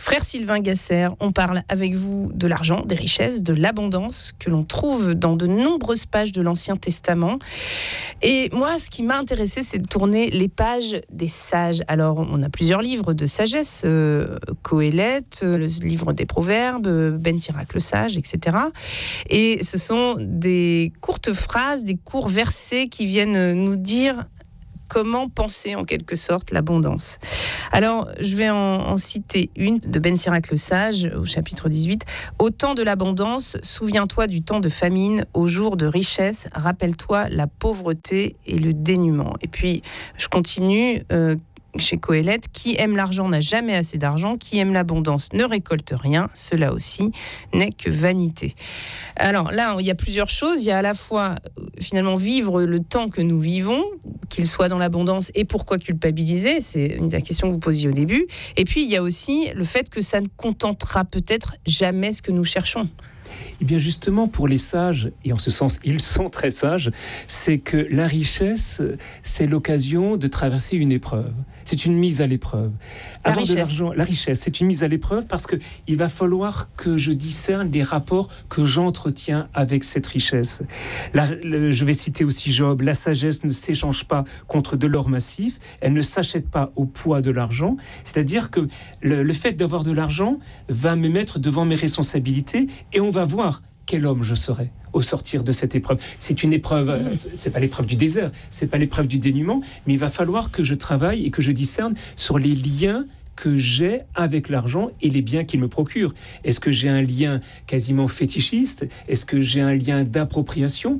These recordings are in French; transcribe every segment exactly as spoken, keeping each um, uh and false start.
Frère Sylvain Gasser, on parle avec vous de l'argent, des richesses, de l'abondance que l'on trouve dans de nombreuses pages de l'Ancien Testament. Et moi, ce qui m'a intéressé, c'est de tourner les pages des sages. Alors, on a plusieurs livres de sagesse, euh, Qoéleth, le livre des Proverbes, Ben Sirac le sage, et cetera. Et ce sont des courtes phrases, des courts versets qui viennent nous dire comment penser en quelque sorte l'abondance. Alors, je vais en, en citer une de Ben Sirac le Sage, au chapitre dix-huit. « Au temps de l'abondance, souviens-toi du temps de famine, au jour de richesse, rappelle-toi la pauvreté et le dénuement. » Et puis, je continue... Euh, chez Qoéleth, qui aime l'argent n'a jamais assez d'argent, qui aime l'abondance ne récolte rien, cela aussi n'est que vanité. Alors là, il y a plusieurs choses. Il y a à la fois, finalement, vivre le temps que nous vivons, qu'il soit dans l'abondance, et pourquoi culpabiliser, c'est la question que vous posiez au début. Et puis, il y a aussi le fait que ça ne contentera peut-être jamais ce que nous cherchons. Eh bien justement, pour les sages, et en ce sens, ils sont très sages, c'est que la richesse, c'est l'occasion de traverser une épreuve. C'est une mise à l'épreuve. La Avoir richesse. de l'argent, la richesse, c'est une mise à l'épreuve parce qu'il va falloir que je discerne les rapports que j'entretiens avec cette richesse. La, le, je vais citer aussi Job, la sagesse ne s'échange pas contre de l'or massif, elle ne s'achète pas au poids de l'argent. C'est-à-dire que le, le fait d'avoir de l'argent va me mettre devant mes responsabilités et on va voir quel homme je serai au sortir de cette épreuve. C'est une épreuve, euh, c'est pas l'épreuve du désert, c'est pas l'épreuve du dénuement, mais il va falloir que je travaille et que je discerne sur les liens que j'ai avec l'argent et les biens qu'il me procure. Est-ce que j'ai un lien quasiment fétichiste ? Est-ce que j'ai un lien d'appropriation ?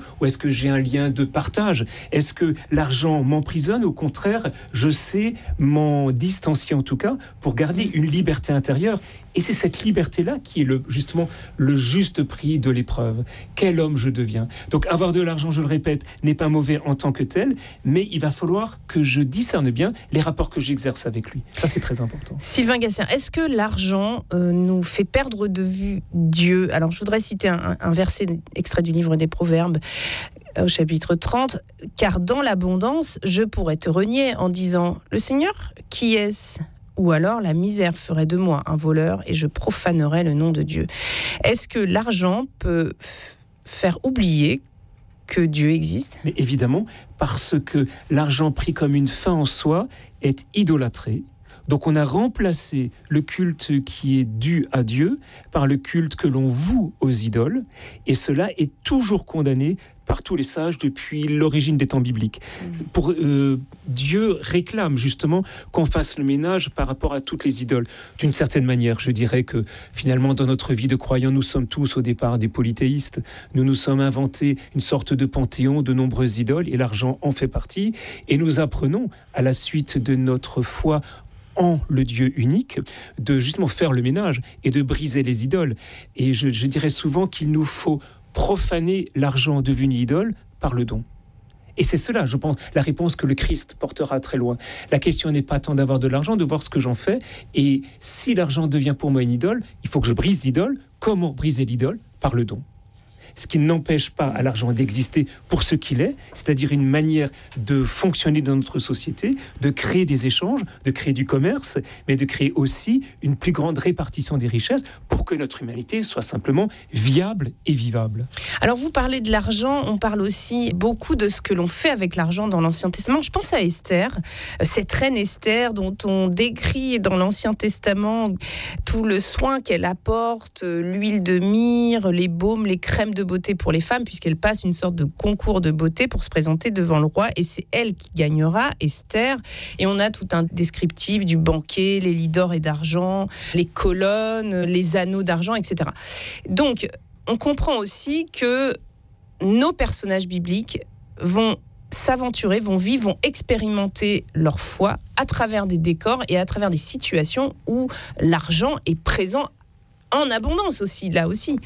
Ou est-ce que j'ai un lien de partage ? Est-ce que l'argent m'emprisonne ? Au contraire, je sais m'en distancier en tout cas pour garder une liberté intérieure. Et c'est cette liberté-là qui est le, justement le juste prix de l'épreuve. Quel homme je deviens ? Donc avoir de l'argent, je le répète, n'est pas mauvais en tant que tel, mais il va falloir que je discerne bien les rapports que j'exerce avec lui. Ça, c'est très important. Sylvain Gasser, est-ce que l'argent euh, nous fait perdre de vue Dieu ? Alors, je voudrais citer un, un verset extrait du livre des Proverbes, au chapitre trente. « Car dans l'abondance, je pourrais te renier en disant « Le Seigneur, qui est-ce » ou alors la misère ferait de moi un voleur et je profanerais le nom de Dieu. Est-ce que l'argent peut f- faire oublier que Dieu existe ? Mais évidemment, parce que l'argent pris comme une fin en soi est idolâtré. Donc on a remplacé le culte qui est dû à Dieu par le culte que l'on voue aux idoles, et cela est toujours condamné par tous les sages depuis l'origine des temps bibliques. Pour, euh, Dieu réclame justement qu'on fasse le ménage par rapport à toutes les idoles. D'une certaine manière, je dirais que finalement dans notre vie de croyants, nous sommes tous au départ des polythéistes. Nous nous sommes inventés une sorte de panthéon de nombreuses idoles, et l'argent en fait partie. Et nous apprenons à la suite de notre foi en le Dieu unique, de justement faire le ménage et de briser les idoles. Et je, je dirais souvent qu'il nous faut profaner l'argent devenu idole par le don. Et c'est cela, je pense, la réponse que le Christ portera très loin. La question n'est pas tant d'avoir de l'argent, de voir ce que j'en fais. Et si l'argent devient pour moi une idole, il faut que je brise l'idole. Comment briser l'idole ? Par le don. Ce qui n'empêche pas à l'argent d'exister pour ce qu'il est, c'est-à-dire une manière de fonctionner dans notre société, de créer des échanges, de créer du commerce, mais de créer aussi une plus grande répartition des richesses pour que notre humanité soit simplement viable et vivable. Alors vous parlez de l'argent, on parle aussi beaucoup de ce que l'on fait avec l'argent dans l'Ancien Testament. Je pense à Esther, cette reine Esther dont on décrit dans l'Ancien Testament tout le soin qu'elle apporte, l'huile de myrrhe, les baumes, les crèmes de beauté pour les femmes, puisqu'elle passe une sorte de concours de beauté pour se présenter devant le roi, et c'est elle qui gagnera, Esther. Et on a tout un descriptif du banquet, les lits d'or et d'argent, les colonnes, les anneaux d'argent, et cetera. Donc, on comprend aussi que nos personnages bibliques vont s'aventurer, vont vivre, vont expérimenter leur foi à travers des décors et à travers des situations où l'argent est présent en abondance aussi, là aussi.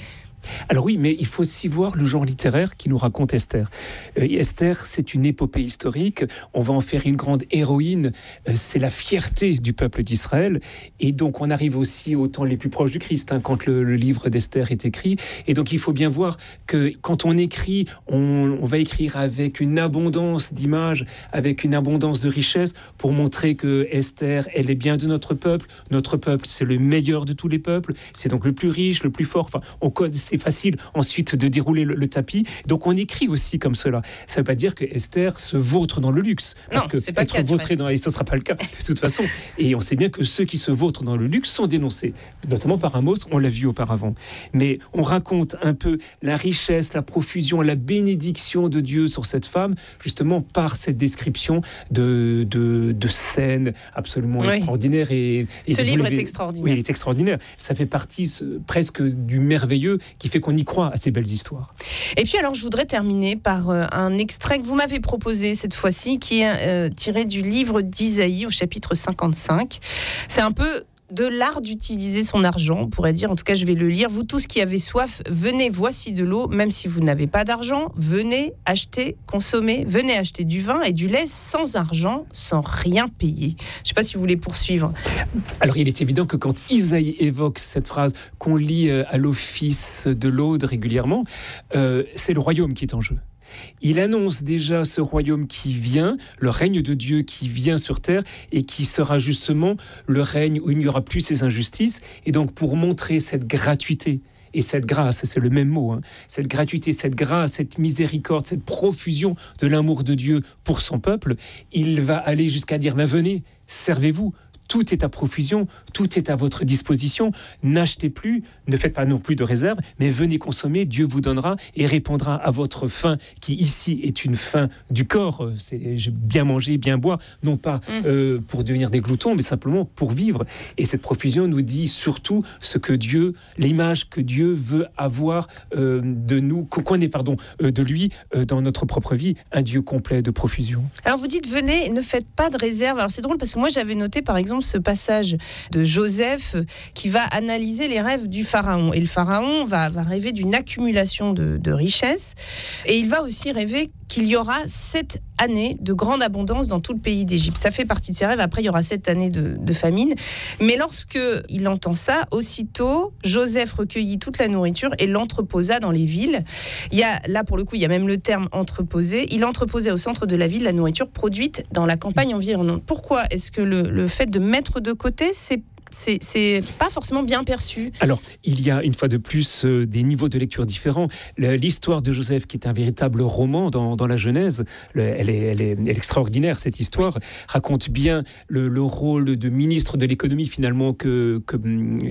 Alors oui, mais il faut aussi voir le genre littéraire qui nous raconte Esther. Euh, Esther, c'est une épopée historique, on va en faire une grande héroïne, euh, c'est la fierté du peuple d'Israël, et donc on arrive aussi aux temps les plus proches du Christ, hein, quand le, le livre d'Esther est écrit, et donc il faut bien voir que quand on écrit, on, on va écrire avec une abondance d'images, avec une abondance de richesses, pour montrer que Esther, elle est bien de notre peuple, notre peuple, c'est le meilleur de tous les peuples, c'est donc le plus riche, le plus fort, enfin, on code, c'est facile ensuite de dérouler le, le tapis. Donc on écrit aussi comme cela. Ça ne veut pas dire que Esther se vautre dans le luxe. Parce non, que c'est pas être le cas, vautré dans... Et ce ne sera pas le cas de toute façon. Et on sait bien que ceux qui se vautrent dans le luxe sont dénoncés, notamment par Amos, on l'a vu auparavant. Mais on raconte un peu la richesse, la profusion, la bénédiction de Dieu sur cette femme, justement par cette description de, de, de scènes absolument oui. extraordinaires. Et, et Ce livre est extraordinaire. Oui, il est extraordinaire. Ça fait partie ce, presque du merveilleux qui fait qu'on y croit à ces belles histoires. Et puis alors je voudrais terminer par euh, un extrait que vous m'avez proposé cette fois-ci, qui est euh, tiré du livre d'Isaïe au chapitre cinquante-cinq. C'est un peu de l'art d'utiliser son argent, on pourrait dire, en tout cas je vais le lire. Vous tous qui avez soif, venez, voici de l'eau, même si vous n'avez pas d'argent, venez acheter, consommer, venez acheter du vin et du lait sans argent, sans rien payer. Je ne sais pas si vous voulez poursuivre. Alors il est évident que quand Isaïe évoque cette phrase qu'on lit à l'office de l'Aude régulièrement, euh, c'est le royaume qui est en jeu. Il annonce déjà ce royaume qui vient, le règne de Dieu qui vient sur terre et qui sera justement le règne où il n'y aura plus ces injustices. Et donc pour montrer cette gratuité et cette grâce, c'est le même mot, hein, cette gratuité, cette grâce, cette miséricorde, cette profusion de l'amour de Dieu pour son peuple, il va aller jusqu'à dire, mais venez, servez-vous. Tout est à profusion, tout est à votre disposition. N'achetez plus, ne faites pas non plus de réserve, mais venez consommer, Dieu vous donnera et répondra à votre faim, qui ici est une faim du corps. C'est bien manger, bien boire, non pas mmh. euh, pour devenir des gloutons, mais simplement pour vivre. Et cette profusion nous dit surtout ce que Dieu, l'image que Dieu veut avoir euh, de nous, qu'on ait pardon, euh, de lui euh, dans notre propre vie, un Dieu complet de profusion. Alors vous dites, venez, ne faites pas de réserve. Alors c'est drôle parce que moi j'avais noté par exemple ce passage de Joseph qui va analyser les rêves du pharaon. Et le pharaon va, va rêver d'une accumulation de, de richesses. Et il va aussi rêver qu'il y aura sept années de grande abondance dans tout le pays d'Égypte. Ça fait partie de ses rêves. Après, il y aura sept années de, de famine. Mais lorsqu'il entend ça, aussitôt, Joseph recueillit toute la nourriture et l'entreposa dans les villes. Il y a, là, pour le coup, il y a même le terme entreposer. Il entreposait au centre de la ville la nourriture produite dans la campagne environnante. Pourquoi est-ce que le, le fait de mettre de côté, c'est C'est, c'est pas forcément bien perçu. Alors, il y a une fois de plus euh, des niveaux de lecture différents. L'histoire de Joseph, qui est un véritable roman dans, dans la Genèse, le, elle, est, elle, est, elle est extraordinaire, cette histoire, oui. raconte bien le, le rôle de ministre de l'économie, finalement, que, que,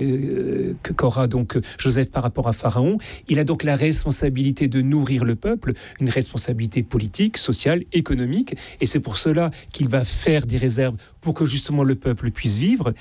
euh, que qu'aura donc Joseph par rapport à Pharaon. Il a donc la responsabilité de nourrir le peuple, une responsabilité politique, sociale, économique, et c'est pour cela qu'il va faire des réserves pour que justement le peuple puisse vivre.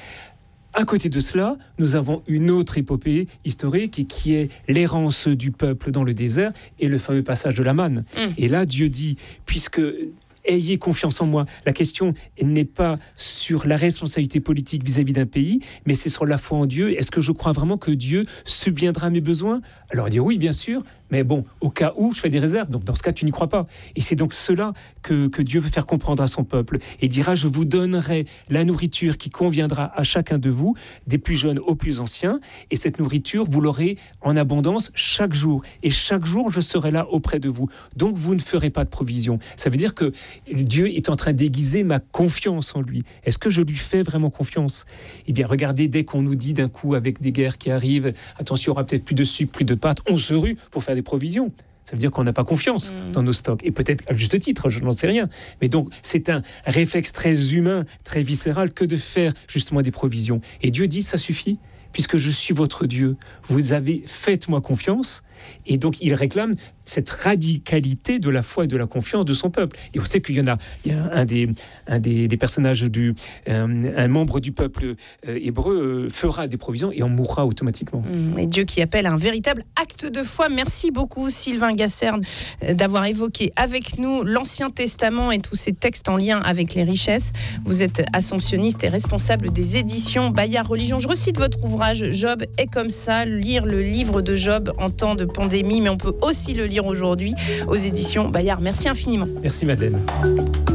À côté de cela, nous avons une autre épopée historique qui est l'errance du peuple dans le désert et le fameux passage de la manne. Mmh. Et là, Dieu dit, puisque... ayez confiance en moi. La question n'est pas sur la responsabilité politique vis-à-vis d'un pays, mais c'est sur la foi en Dieu. Est-ce que je crois vraiment que Dieu subviendra à mes besoins ? Alors, il dit oui, bien sûr, mais bon, au cas où, je fais des réserves. Donc, dans ce cas, tu n'y crois pas. Et c'est donc cela que, que Dieu veut faire comprendre à son peuple. Et il dira, je vous donnerai la nourriture qui conviendra à chacun de vous, des plus jeunes aux plus anciens. Et cette nourriture, vous l'aurez en abondance chaque jour. Et chaque jour, je serai là auprès de vous. Donc, vous ne ferez pas de provision. Ça veut dire que Dieu est en train d'aiguiser ma confiance en lui. Est-ce que je lui fais vraiment confiance ? Eh bien, regardez, dès qu'on nous dit d'un coup, avec des guerres qui arrivent, attention, il y aura peut-être plus de sucre, plus de pâtes, on se rue pour faire des provisions. Ça veut dire qu'on n'a pas confiance mmh. dans nos stocks. Et peut-être à juste titre, je n'en sais rien. Mais donc, c'est un réflexe très humain, très viscéral, que de faire justement des provisions. Et Dieu dit, ça suffit, puisque je suis votre Dieu. Vous avez, faites-moi confiance. Et donc, il réclame cette radicalité de la foi et de la confiance de son peuple. Et on sait qu'il y en a, il y a un des, un des, des personnages, du, un, un membre du peuple euh, hébreu euh, fera des provisions et en mourra automatiquement. Et Dieu qui appelle à un véritable acte de foi. Merci beaucoup Sylvain Gasser d'avoir évoqué avec nous l'Ancien Testament et tous ces textes en lien avec les richesses. Vous êtes assomptionniste et responsable des éditions Bayard Religion. Je recite votre ouvrage Job est comme ça, lire le livre de Job en temps de pandémie, mais on peut aussi le lire aujourd'hui aux éditions Bayard. Merci infiniment. Merci Madeleine.